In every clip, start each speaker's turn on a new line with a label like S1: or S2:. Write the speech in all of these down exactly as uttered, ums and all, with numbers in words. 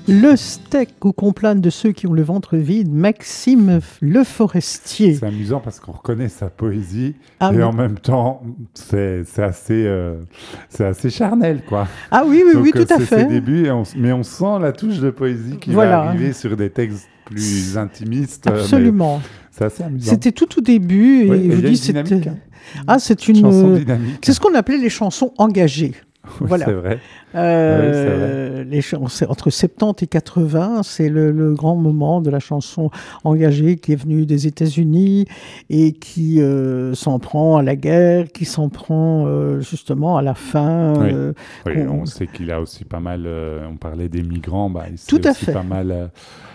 S1: Le steak aux complaintes de ceux qui ont le ventre vide, Maxime Le Forestier.
S2: C'est amusant parce qu'on reconnaît sa poésie
S1: ah,
S2: et
S1: oui.
S2: en même temps, c'est, c'est, assez, euh, c'est assez charnel, quoi.
S1: Ah oui, oui,
S2: Donc,
S1: oui, tout
S2: euh,
S1: à
S2: c'est
S1: fait.
S2: ses débuts, et on, mais on sent la touche de poésie qui
S1: voilà.
S2: va arriver sur des textes plus intimistes.
S1: Absolument.
S2: C'est assez amusant.
S1: C'était tout au début. Et,
S2: oui, et
S1: je
S2: il y a
S1: dis,
S2: une dynamique.
S1: c'était...
S2: Hein.
S1: Ah, c'est une
S2: chanson dynamique.
S1: C'est ce qu'on appelait les chansons engagées.
S2: Oui,
S1: voilà.
S2: c'est vrai.
S1: Euh,
S2: oui, c'est vrai.
S1: Les ch- entre soixante-dix et quatre-vingts, c'est le, le grand moment de la chanson engagée qui est venue des États-Unis et qui euh, s'en prend à la guerre, qui s'en prend euh, justement à la fin.
S2: Oui,
S1: euh,
S2: oui on... on sait qu'il a aussi pas mal. Euh, on parlait des migrants, bah, il s'est
S1: Tout à
S2: aussi
S1: fait.
S2: pas mal. Euh,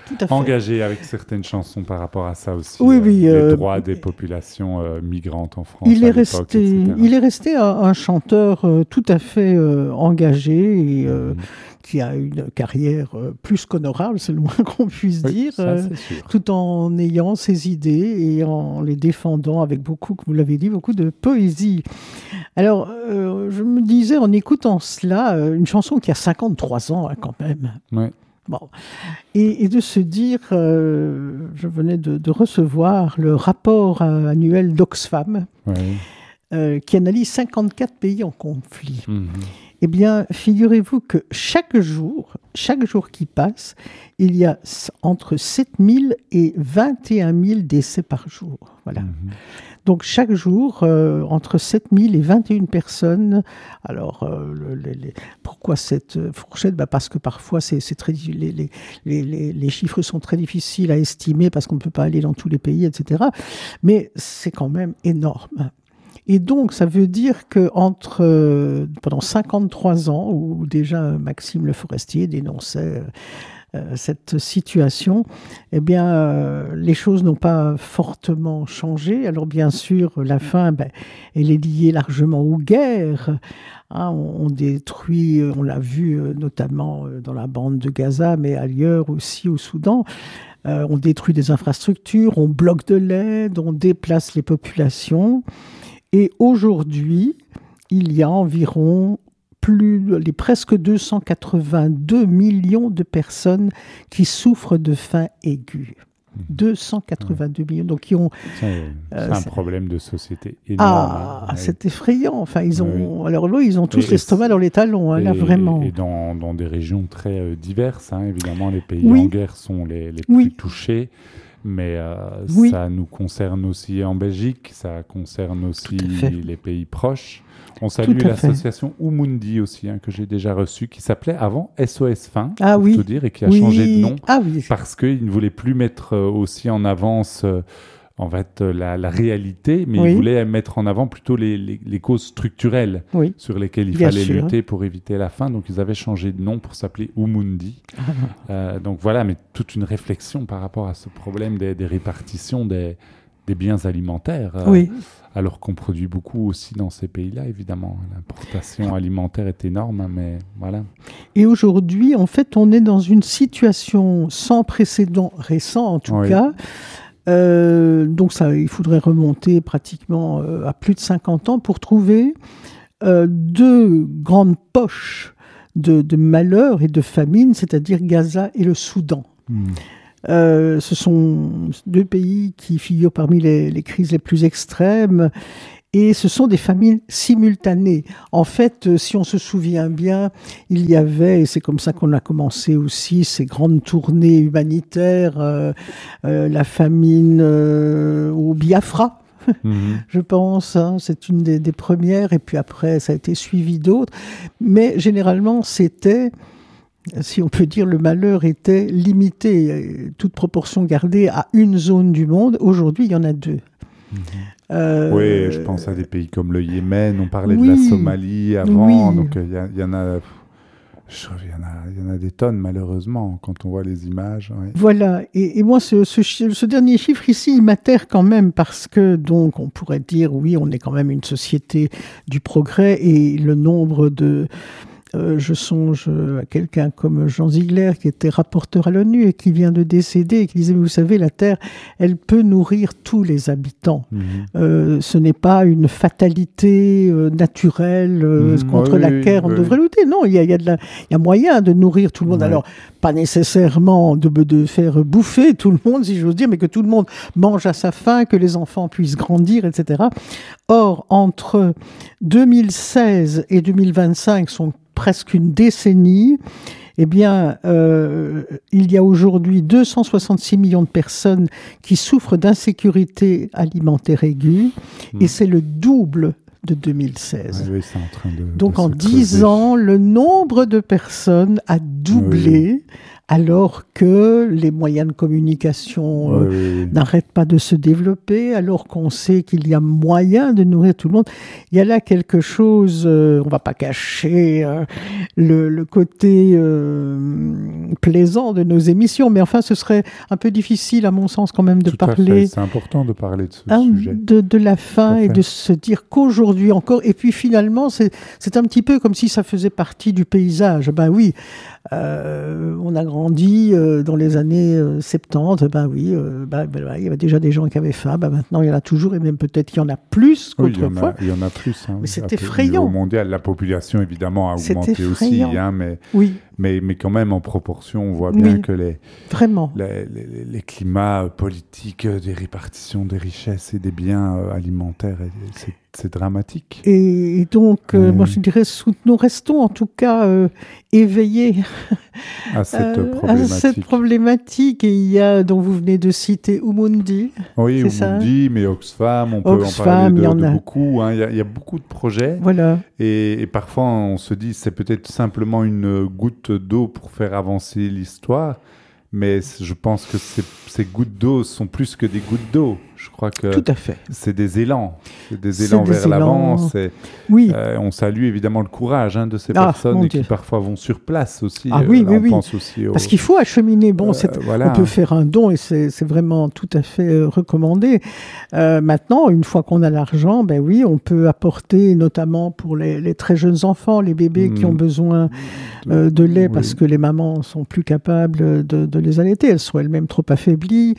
S2: engagé avec certaines chansons par rapport à ça aussi.
S1: Oui,
S2: euh,
S1: oui.
S2: Les
S1: euh,
S2: droits des populations euh, migrantes en France.
S1: Il
S2: à
S1: est, resté,
S2: et cetera.
S1: il est resté un, un chanteur euh, tout à fait euh, engagé et euh, mmh. qui a une carrière euh, plus qu'honorable, c'est le moins qu'on puisse
S2: oui,
S1: dire,
S2: ça,
S1: euh, tout en ayant ses idées et en les défendant avec beaucoup, comme vous l'avez dit, beaucoup de poésie. Alors, euh, je me disais en écoutant cela, euh, une chanson qui a cinquante-trois ans hein, quand même.
S2: Oui.
S1: Bon. Et, et de se dire, euh, je venais de, de recevoir le rapport euh, annuel d'Oxfam
S2: oui.
S1: euh, qui analyse cinquante-quatre pays en conflit.
S2: Mm-hmm.
S1: Eh bien, figurez-vous que chaque jour, chaque jour qui passe, il y a entre sept mille et vingt et un mille décès par jour. Voilà. Mm-hmm. Donc, chaque jour, euh, entre sept mille et vingt et une personnes. Alors, euh, le, les, les, pourquoi cette fourchette ? Bah parce que parfois, c'est, c'est très, les, les, les, les chiffres sont très difficiles à estimer parce qu'on ne peut pas aller dans tous les pays, et cetera. Mais c'est quand même énorme. Et donc, ça veut dire qu'entre, euh, pendant cinquante-trois ans, où déjà Maxime Le Forestier dénonçait euh, euh, cette situation, eh bien, euh, les choses n'ont pas fortement changé. Alors, bien sûr, la fin, ben, elle est liée largement aux guerres. Hein, on, on détruit, on l'a vu euh, notamment dans la bande de Gaza, mais ailleurs aussi au Soudan. Euh, on détruit des infrastructures, on bloque de l'aide, on déplace les populations. Et aujourd'hui, il y a environ plus, les presque deux cent quatre-vingt-deux millions de personnes qui souffrent de faim aiguë. deux cent quatre-vingt-deux millions. Donc, qui ont,
S2: c'est, c'est euh, un c'est... problème de société énorme.
S1: Ah, hein. C'est effrayant. Enfin, ils ont, oui. Alors là, ils ont tous
S2: et
S1: l'estomac dans les talons, hein,
S2: et,
S1: là, vraiment.
S2: Et dans, dans des régions très euh, diverses. Hein, évidemment, les pays
S1: oui.
S2: en guerre sont les, les
S1: oui.
S2: plus touchés. Mais euh,
S1: oui.
S2: ça nous concerne aussi en Belgique, ça concerne aussi les pays proches. On salue l'association Umundi aussi, hein, que j'ai déjà reçue, qui s'appelait avant S O S Faim,
S1: ah,
S2: pour
S1: oui.
S2: tout dire, et qui a
S1: oui.
S2: changé de nom
S1: ah, oui.
S2: parce qu'ils ne voulaient plus mettre euh, aussi en avance euh, en fait, euh, la, la réalité, mais
S1: oui. ils
S2: voulaient mettre en avant plutôt les, les, les causes structurelles
S1: oui.
S2: sur lesquelles il
S1: Bien
S2: fallait
S1: sûr.
S2: lutter pour éviter la faim. Donc ils avaient changé de nom pour s'appeler Umundi. Ah. Euh, donc voilà, mais toute une réflexion par rapport à ce problème des, des répartitions des, des biens alimentaires. Euh,
S1: oui.
S2: Alors qu'on produit beaucoup aussi dans ces pays-là, évidemment. L'importation alimentaire est énorme, mais voilà.
S1: Et aujourd'hui, en fait, on est dans une situation sans précédent récent, en tout oui. cas. Euh, donc, ça, il faudrait remonter pratiquement euh, à plus de cinquante ans pour trouver euh, deux grandes poches de, de malheur et de famine, c'est-à-dire Gaza et le Soudan. Mmh. Euh, ce sont deux pays qui figurent parmi les, les crises les plus extrêmes et ce sont des famines simultanées. En fait, si on se souvient bien, il y avait, et c'est comme ça qu'on a commencé aussi, ces grandes tournées humanitaires, euh, euh, la famine euh, au Biafra. Mmh. Je pense, hein, c'est une des, des premières, et puis après, ça a été suivi d'autres. Mais généralement, c'était... Si on peut dire, le malheur était limité, toute proportion gardée à une zone du monde. Aujourd'hui, il y en a deux.
S2: Mmh. Euh, oui, je pense à des pays comme le Yémen. On parlait oui, de la Somalie avant. Oui. Donc, il y, y en a... Il y, en a, il y en a des tonnes, malheureusement, quand on voit les images. Oui.
S1: Voilà. Et, et moi, ce, ce, ce dernier chiffre ici, il m'atterre quand même parce que, donc, on pourrait dire, oui, on est quand même une société du progrès et le nombre de... euh, je songe à quelqu'un comme Jean Ziegler, qui était rapporteur à l'ONU et qui vient de décéder, et qui disait, mais vous savez, la Terre, elle peut nourrir tous les habitants. Mmh. Euh, ce n'est pas une fatalité euh, naturelle euh, mmh, contre oui, laquelle oui, on oui. devrait lutter. Non, il y a, il y a de la, il y a moyen de nourrir tout le monde. Oui. Alors, pas nécessairement de, de faire bouffer tout le monde, si j'ose dire, mais que tout le monde mange à sa faim, que les enfants puissent grandir, et cetera. Or, entre deux mille seize et deux mille vingt-cinq, sont presque une décennie, eh bien, euh, il y a aujourd'hui deux cent soixante-six millions de personnes qui souffrent d'insécurité alimentaire aiguë, mmh. et c'est le double de deux mille seize.
S2: Oui, oui, c'est en train de,
S1: Donc
S2: de
S1: en dix ans, le nombre de personnes a doublé, oui. alors que les moyens de communication oui, euh, oui. n'arrêtent pas de se développer, alors qu'on sait qu'il y a moyen de nourrir tout le monde. Il y a là quelque chose, euh, on ne va pas cacher euh, le, le côté euh, plaisant de nos émissions, mais enfin ce serait un peu difficile à mon sens quand même de
S2: tout
S1: parler.
S2: C'est important de parler de ce
S1: hein,
S2: sujet.
S1: De, de la faim et de se dire qu'aujourd'hui encore, et puis finalement c'est, c'est un petit peu comme si ça faisait partie du paysage. Ben oui, euh, on a grandi euh, dans les années euh, soixante-dix, ben oui, euh, ben, ben, ben, il y avait déjà des gens qui avaient faim, ben maintenant il y en a toujours, et même peut-être qu'il y en a plus qu'autrefois.
S2: Oui, il y en a, il y en a plus. Hein,
S1: mais c'est effrayant.
S2: Au niveau mondial, la population évidemment a augmenté aussi, hein, mais,
S1: oui.
S2: mais, mais quand même en proportion, on voit bien
S1: oui.
S2: que les,
S1: Vraiment.
S2: Les, les, les climats politiques des répartitions des richesses et des biens euh, alimentaires, c'est C'est dramatique.
S1: Et donc, euh, mmh. moi je dirais, nous restons en tout cas euh, éveillés
S2: à, cette
S1: euh,
S2: problématique.
S1: à cette problématique. Et il y a, dont vous venez de citer, Umundi.
S2: Oui,
S1: c'est
S2: Umundi,
S1: ça
S2: mais Oxfam, on peut
S1: Oxfam,
S2: en parler de, de
S1: a...
S2: beaucoup. Hein. Il, y a, il y a beaucoup de projets.
S1: Voilà.
S2: Et, et parfois, on se dit c'est peut-être simplement une goutte d'eau pour faire avancer l'histoire. Mais je pense que ces, ces gouttes d'eau sont plus que des gouttes d'eau. Je crois que
S1: Tout à fait.
S2: c'est des élans. C'est des
S1: c'est
S2: élans
S1: des
S2: vers
S1: élans...
S2: l'avant. C'est,
S1: oui.
S2: Euh, on salue évidemment le courage hein, de ces
S1: ah,
S2: personnes et qui parfois vont sur place aussi.
S1: Ah oui,
S2: euh, là,
S1: oui,
S2: on
S1: oui.
S2: pense aussi au...
S1: Parce qu'il faut acheminer. Bon,
S2: euh,
S1: c'est...
S2: voilà.
S1: on peut faire un don et c'est, c'est vraiment tout à fait euh, recommandé. Euh, maintenant, une fois qu'on a l'argent, ben oui, on peut apporter, notamment pour les, les très jeunes enfants, les bébés mmh. qui ont besoin euh, de lait oui. parce que les mamans sont plus capables de, de les allaiter. Elles sont elles-mêmes trop affaiblies.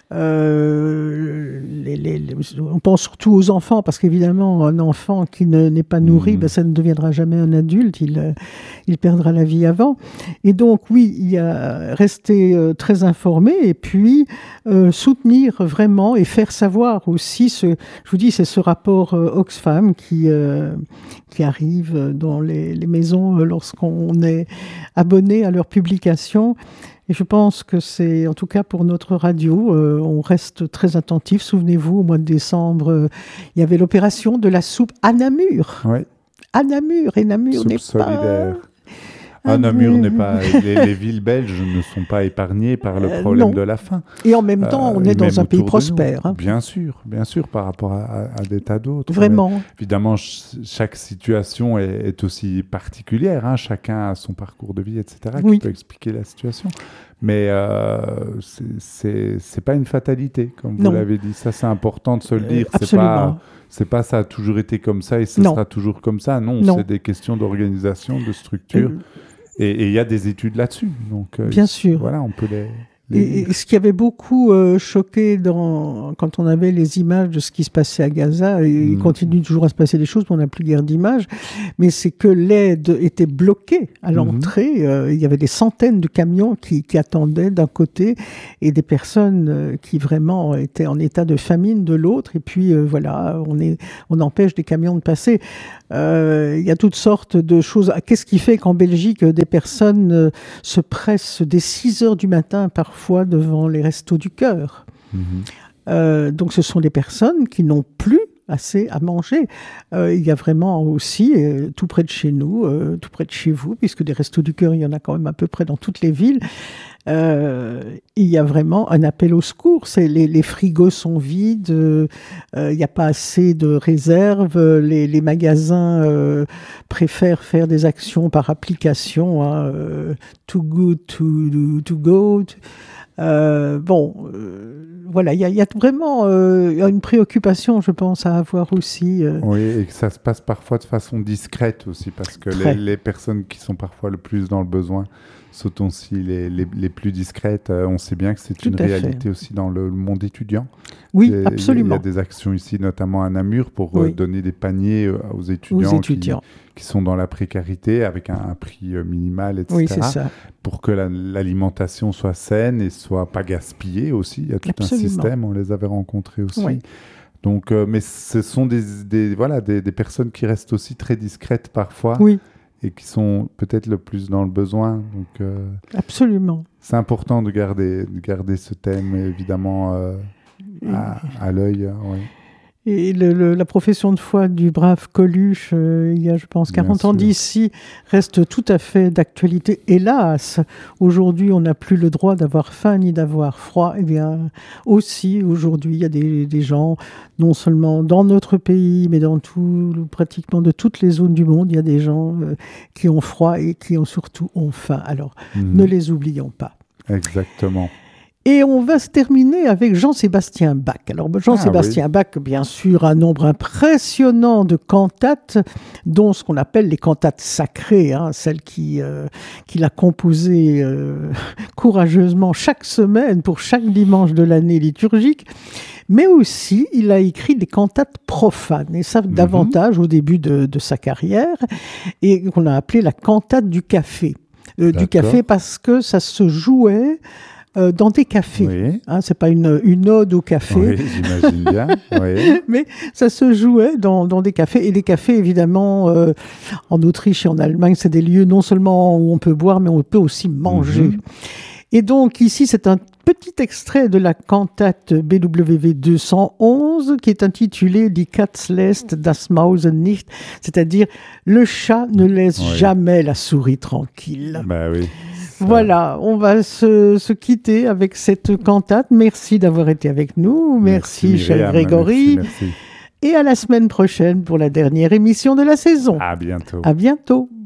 S1: Euh, les, les, les, on pense surtout aux enfants parce qu'évidemment un enfant qui ne, n'est pas nourri, mmh. ben, ça ne deviendra jamais un adulte, il, il perdra la vie avant. Et donc oui, il y a rester euh, très informé et puis euh, soutenir vraiment et faire savoir aussi ce, je vous dis, c'est ce rapport euh, Oxfam qui, euh, qui arrive dans les, les maisons euh, lorsqu'on est abonné à leur publication. Et je pense que c'est, en tout cas pour notre radio, euh, on reste très attentif. Souvenez-vous, au mois de décembre, euh, il y avait l'opération de la soupe à Namur.
S2: Oui.
S1: À Namur, et Namur
S2: soupe
S1: n'est
S2: solidaire.
S1: pas...
S2: Ah, Namur n'est pas... Les, les villes belges ne sont pas épargnées par le problème euh, de la faim.
S1: Et en même temps, on euh, est dans un pays prospère. Hein.
S2: Bien sûr, bien sûr, par rapport à, à, à des tas d'autres.
S1: Vraiment.
S2: Mais, évidemment, ch- chaque situation est, est aussi particulière. Hein. Chacun a son parcours de vie, et cetera,
S1: oui.
S2: qui peut expliquer la situation. Mais euh, c'est, c'est, c'est pas une fatalité, comme vous
S1: non.
S2: l'avez dit. Ça, c'est important de se le dire.
S1: Euh,
S2: c'est pas, c'est pas ça a toujours été comme ça et ce
S1: non.
S2: sera toujours comme ça. Non,
S1: non.
S2: c'est des questions d'organisation, de structure. Euh... Et il y a des études là-dessus. Donc,
S1: Bien euh, sûr.
S2: Voilà, on peut les...
S1: Et, et ce qui avait beaucoup euh, choqué dans, quand on avait les images de ce qui se passait à Gaza, et mmh. il continue toujours à se passer des choses, mais on n'a plus guère d'images, mais c'est que l'aide était bloquée à l'entrée. Mmh. Euh, il y avait des centaines de camions qui, qui attendaient d'un côté et des personnes euh, qui vraiment étaient en état de famine de l'autre. Et puis euh, voilà, on, est, on empêche des camions de passer. Euh, il y a toutes sortes de choses. Qu'est-ce qui fait qu'en Belgique, des personnes euh, se pressent dès six heures du matin parfois fois devant les restos du cœur. Mmh. Euh, donc ce sont des personnes qui n'ont plus assez à manger. Euh, il y a vraiment aussi, euh, tout près de chez nous, euh, tout près de chez vous, puisque des restos du cœur, il y en a quand même à peu près dans toutes les villes, euh, il y a vraiment un appel au secours. C'est, les, les frigos sont vides, euh, il n'y a pas assez de réserves, les, les magasins euh, préfèrent faire des actions par application, hein, euh, too good to, to go, Euh, bon, euh, voilà, il y, y a vraiment euh, une préoccupation, je pense, à avoir aussi. Euh...
S2: Oui, et que ça se passe parfois de façon discrète aussi, parce que les, les personnes qui sont parfois le plus dans le besoin sont aussi les, les, les plus discrètes. Euh, on sait bien que c'est Tout une réalité fait. aussi dans le monde étudiant.
S1: Oui,
S2: et,
S1: absolument.
S2: Il y a des actions ici, notamment à Namur, pour oui. euh, donner des paniers aux étudiants, aux étudiants. Qui, qui sont dans la précarité, avec un, un prix euh, minimal, et cetera.
S1: Oui, c'est ça.
S2: Pour que la, l'alimentation soit saine et soit pas gaspillée aussi. Il y a tout absolument. un système, on les avait rencontrés aussi. Oui. Donc, euh, mais ce sont des, des, voilà, des, des personnes qui restent aussi très discrètes parfois.
S1: Oui.
S2: Et qui sont peut-être le plus dans le besoin. Donc, euh,
S1: absolument.
S2: C'est important de garder, de garder ce thème, évidemment, euh, à, à l'œil. Euh, ouais.
S1: Et le, le, la profession de foi du brave Coluche, euh, il y a, je pense, quarante ans d'ici, reste tout à fait d'actualité. Hélas, aujourd'hui, on n'a plus le droit d'avoir faim ni d'avoir froid. Eh bien, aussi, aujourd'hui, il y a des, des gens, non seulement dans notre pays, mais dans tout, pratiquement de toutes les zones du monde, il y a des gens euh, qui ont froid et qui ont surtout ont faim. Alors, mmh. ne les oublions pas.
S2: Exactement.
S1: Et on va se terminer avec Jean-Sébastien Bach. Alors, Jean-Sébastien ah, oui. Bach, bien sûr, un nombre impressionnant de cantates, dont ce qu'on appelle les cantates sacrées, hein, celles qui, euh, qu'il a composées euh, courageusement chaque semaine pour chaque dimanche de l'année liturgique. Mais aussi, il a écrit des cantates profanes, et ça, mm-hmm. davantage au début de, de sa carrière, et qu'on a appelé la cantate du café. Euh, du café parce que ça se jouait Euh, dans des cafés.
S2: Oui.
S1: Hein, c'est pas une, une ode au café.
S2: Oui, j'imagine bien. Oui.
S1: Mais ça se jouait dans, dans des cafés. Et les cafés, évidemment, euh, en Autriche et en Allemagne, c'est des lieux non seulement où on peut boire, mais on peut aussi manger. Mm-hmm. Et donc, ici, c'est un petit extrait de la cantate B W V deux cent onze qui est intitulée Die Katz lässt das Mausen nicht, c'est-à-dire le chat ne laisse oui. jamais la souris tranquille.
S2: Bah oui.
S1: Voilà, on va se, se quitter avec cette cantate. Merci d'avoir été avec nous. Merci, merci cher Grégory.
S2: Merci, merci.
S1: Et à la semaine prochaine pour la dernière émission de la saison.
S2: À bientôt.
S1: À bientôt.